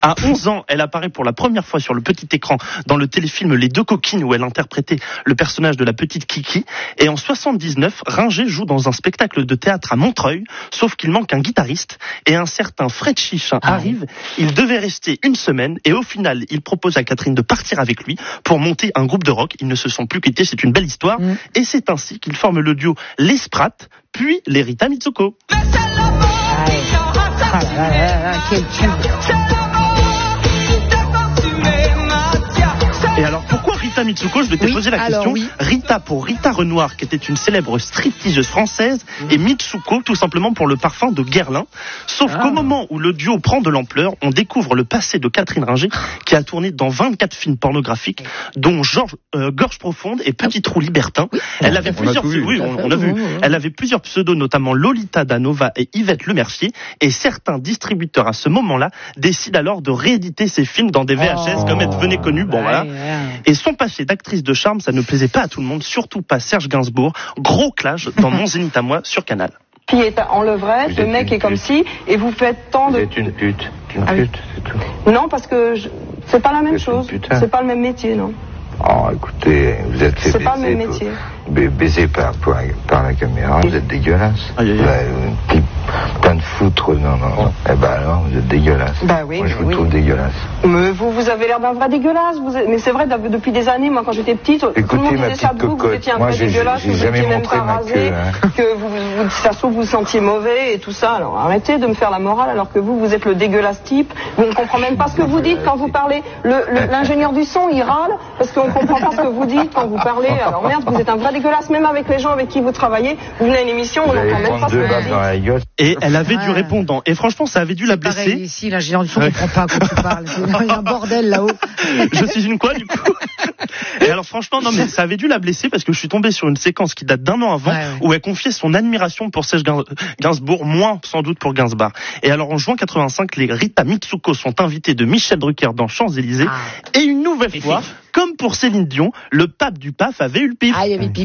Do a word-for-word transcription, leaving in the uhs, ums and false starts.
À onze ans, elle apparaît pour la première fois sur le petit écran dans le téléfilm Les Deux Coquines où elle interprétait le personnage de la petite Kiki. Et en soixante-dix-neuf, Ringer joue dans un spectacle de théâtre à Montreuil, sauf qu'il manque un guitariste et un certain Fred Chichin ah arrive. Il devait rester une semaine et au final, il propose à Catherine de partir avec lui pour monter un groupe de rock. Ils ne se sont plus quittés, c'est une belle histoire. Mmh. Et c'est ainsi qu'ils forment le duo Les Sprat, puis les Rita Mitsouko. Ah, ah, ah, quel tube. Et alors pourquoi Rita Mitsouko? Je vais te oui, poser la alors, question. Oui. Rita pour Rita Renoir, qui était une célèbre stripteaseuse française, mmh. et Mitsuko tout simplement pour le parfum de Guerlain. Sauf ah. qu'au moment où le duo prend de l'ampleur, on découvre le passé de Catherine Ringer, qui a tourné dans vingt-quatre films pornographiques, dont Georges, euh, Gorge Profonde et Petit Trou Libertin. Oui. Elle avait on plusieurs, vu, oui, on, on a vu. Elle avait plusieurs pseudos, notamment Lolita Danova et Yvette Lemercier. Et certains distributeurs à ce moment-là décident alors de rééditer ces films dans des V H S, oh. comme elle devenait connue. Bon, ouais, voilà. Ouais. Et son passé d'actrice de charme, ça ne plaisait pas à tout le monde, surtout pas Serge Gainsbourg. Gros clash dans Mon Zénith à moi sur Canal. Qui est en levrette, le mec est comme si, et vous faites tant de... Vous êtes une pute, une ah, pute, c'est tout. Non, parce que je... c'est pas la même chose, c'est pas le même métier, non. Oh, écoutez, vous êtes fait c'est pas le même métier. Baiser par, par, par la caméra, vous êtes dégueulasse. Aïe, aïe, aïe. Bah, plein de foutre, non, non, non. Eh ben alors, vous êtes dégueulasse. Bah oui, moi, je vous oui. trouve dégueulasse. Mais vous, vous avez l'air d'un vrai dégueulasse. Vous êtes... Mais c'est vrai, depuis des années, moi, quand j'étais petite, écoutez, tout le monde disait ça de vous, que vous étiez un vrai dégueulasse, que vous étiez même pas rasé, hein. que vous, vous, ça se trouve, vous vous sentiez mauvais et tout ça. Alors arrêtez de me faire la morale alors que vous, vous êtes le dégueulasse type. Vous ne comprenez même pas ce que vous dites quand vous parlez. Le, le, l'ingénieur du son, il râle parce qu'on ne comprend pas ce que vous dites quand vous parlez. Alors merde, vous êtes un vrai dégueulasse, même avec les gens avec qui vous travaillez. Vous venez à une émission, on n'entend même pas ce que vous dites. Et elle avait ouais. du répondant. Et franchement, ça avait dû la blesser. Pareil, ici, l'ingénieur du son ne ouais. comprend pas quand tu parles. Il y a un bordel là-haut. Je suis une quoi, du coup? Et alors, franchement, non, mais ça avait dû la blesser parce que je suis tombé sur une séquence qui date d'un an avant, ouais, ouais. où elle confiait son admiration pour Serge Gainsbourg, moins sans doute pour Gainsbourg. Et alors, en juin quatre-vingt-cinq, les Rita Mitsouko sont invités de Michel Drucker dans Champs-Élysées. Ah. Et une nouvelle fois, comme pour Céline Dion, le pape du P A F avait eu le pif. Ah, il y avait le pif.